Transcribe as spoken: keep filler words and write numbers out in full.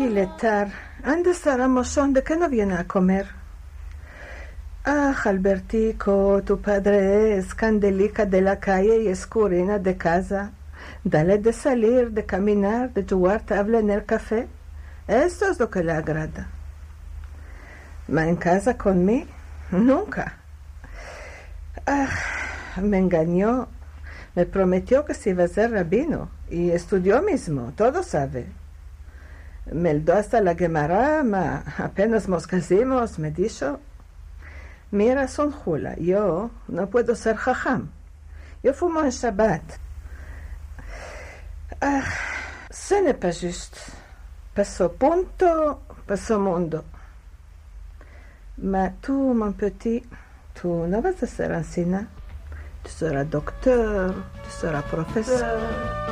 Quiletar, ¿dónde estará Moshón? ¿De qué no viene a comer? Ah, Albertico, tu padre es candelica de la calle y escurina de casa. Dale de salir, de caminar, de jugar tabla en el café. Esto es lo que le agrada. ¿Ma en casa con mí? Nunca. Ah, me engañó. Me prometió que se iba a ser rabino. Y estudió mismo, todo sabe. Me dio hasta la Gemara, ma apenas nos casimos, me dijo, mira, son jula, yo no puedo ser jajam. Yo fumo en Shabbat. Ah, ce n'est pas juste. Pasó punto, pasó mundo. Mais tú, mon petit, tú no vas a ser ancina. Tu seras doctor, tu seras profesor.